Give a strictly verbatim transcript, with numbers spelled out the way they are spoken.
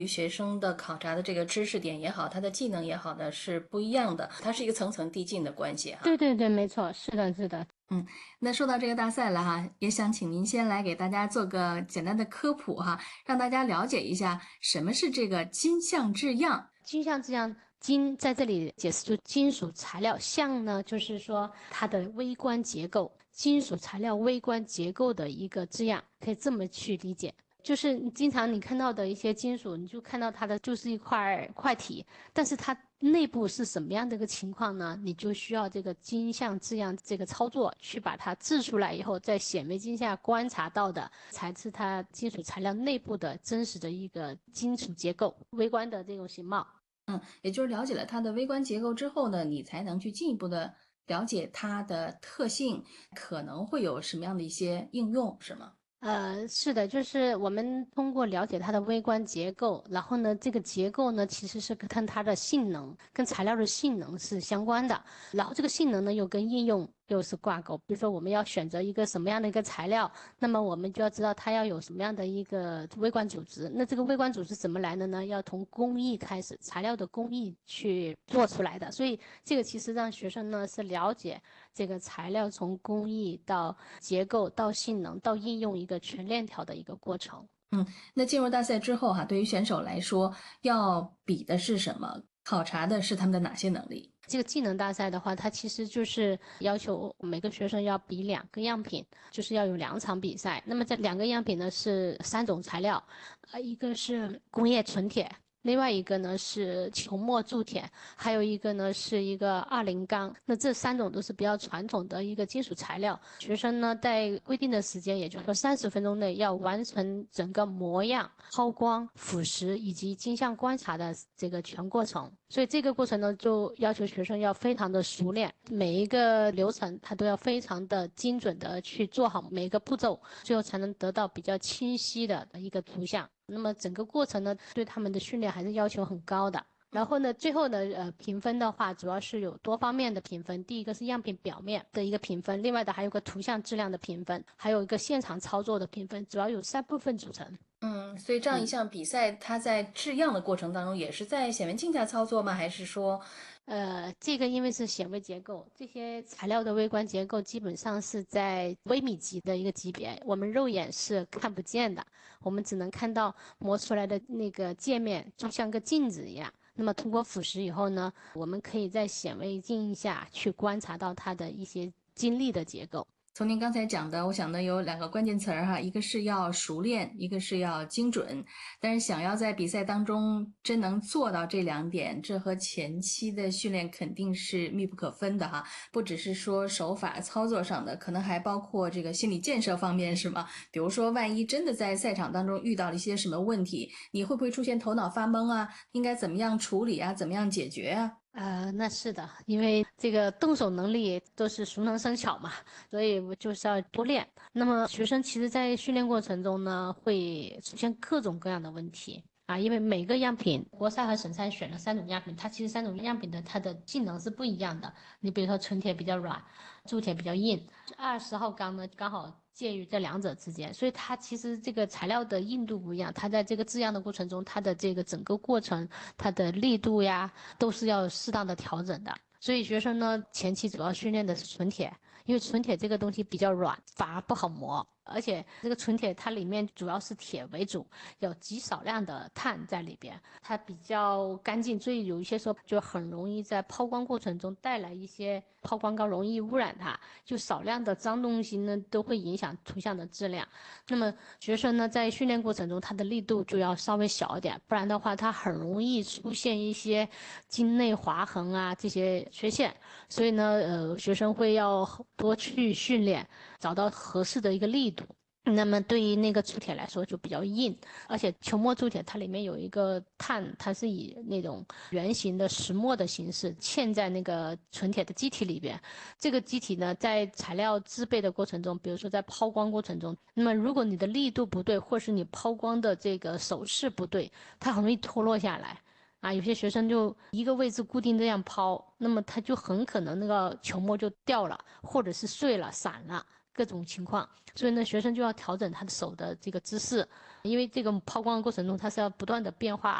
学生的考察的这个知识点也好，他的技能也好呢是不一样的，它是一个层层递进的关系哈。 对对对，没错，是的，是的。 嗯，那说到这个大赛了哈，也想请您先来给大家做个简单的科普哈，让大家了解一下什么是这个金像制样。 金像这样，金在这里解释就金属材料，像呢就是说它的微观结构，金属材料微观结构的一个字样，可以这么去理解。就是你经常你看到的一些金属，你就看到它的就是一块块体，但是它内部是什么样的一个情况呢？你就需要这个金像字样这个操作去把它制出来以后，在显微镜下观察到的，才是它金属材料内部的真实的一个金属结构，微观的这种形貌。 嗯，也就是了解了它的微观结构之后呢，你才能去进一步的了解它的特性，可能会有什么样的一些应用，是吗？ 呃，是的，就是我们通过了解它的微观结构，然后呢，这个结构呢其实是跟它的性能、跟材料的性能是相关的，然后这个性能呢又跟应用又是挂钩。比如说我们要选择一个什么样的一个材料，那么我们就要知道它要有什么样的一个微观组织。那这个微观组织怎么来的呢？要从工艺开始，材料的工艺去做出来的。所以这个其实让学生呢是了解这个材料从工艺到结构到性能到应用一个全链条的一个过程。 嗯，那进入大赛之后哈，对于选手来说，要比的是什么？考察的是他们的哪些能力？ 这个技能大赛的话，它其实就是要求每个学生要比两个样品，就是要有两场比赛。那么这两个样品呢是三种材料，呃，一个是工业纯铁，另外一个呢是球磨铸铁，还有一个呢是一个二零钢。那这三种都是比较传统的一个金属材料。学生呢在规定的时间，也就是说三十分钟内要完成整个模样、抛光、腐蚀以及金像观察的这个全过程。所以这个过程呢，就要求学生要非常的熟练，每一个流程他都要非常的精准的去做好每一个步骤，最后才能得到比较清晰的一个图像。那么整个过程呢，对他们的训练还是要求很高的。然后呢，最后呢，呃，评分的话，主要是有多方面的评分。第一个是样品表面的一个评分，另外的还有个图像质量的评分，还有一个现场操作的评分，主要有三部分组成。 嗯，所以这样一嗯。 项比赛，它在制样的过程当中，也是在显微镜下操作吗？还是说， 呃，这个因为是显微结构，这些材料的微观结构基本上是在微米级的一个级别，我们肉眼是看不见的，我们只能看到磨出来的那个界面，就像个镜子一样。那么通过腐蚀以后呢，我们可以在显微镜下去观察到它的一些晶粒的结构。 从您刚才讲的，我想呢有两个关键词儿哈，一个是要熟练，一个是要精准。但是想要在比赛当中真能做到这两点，这和前期的训练肯定是密不可分的哈。不只是说手法操作上的，可能还包括这个心理建设方面，是吗？比如说，万一真的在赛场当中遇到了一些什么问题，你会不会出现头脑发懵啊？应该怎么样处理啊？怎么样解决啊？ 呃，那是的，因为这个动手能力都是熟能生巧嘛，所以我就是要多练。那么学生其实在训练过程中呢，会出现各种各样的问题啊，因为每个样品，国赛和省赛选了三种样品，它其实三种样品的它的性能是不一样的。你比如说纯铁比较软，铸铁比较硬，二十号钢呢刚好介于这两者之间，所以它其实这个材料的硬度不一样，它在这个制样的过程中，它的这个整个过程，它的力度呀，都是要适当的调整的。所以学生呢，前期主要训练的是纯铁，因为纯铁这个东西比较软，反而不好磨。而且这个纯铁它里面主要是铁为主，有极少量的碳在里边，它比较干净，所以有一些时候就很容易在抛光过程中带来一些抛光膏容易污染它，就少量的脏东西呢都会影响图像的质量。那么学生呢在训练过程中，他的力度就要稍微小一点，不然的话他很容易出现一些筋内划痕啊这些缺陷。所以呢，呃，学生会要多去训练，找到合适的一个力度。那么对于那个铸铁来说就比较硬，而且球磨铸铁它里面有一个碳，它是以那种圆形的石墨的形式嵌在那个纯铁的基体里边。这个基体呢，在材料制备的过程中，比如说在抛光过程中，那么如果你的力度不对，或是你抛光的这个手势不对，它很容易脱落下来。啊，有些学生就一个位置固定这样抛，那么他就很可能那个球沫就掉了，或者是碎了、散了。 各种情况，所以呢，学生就要调整他的手的这个姿势，因为这个抛光的过程中，它是要不断的变化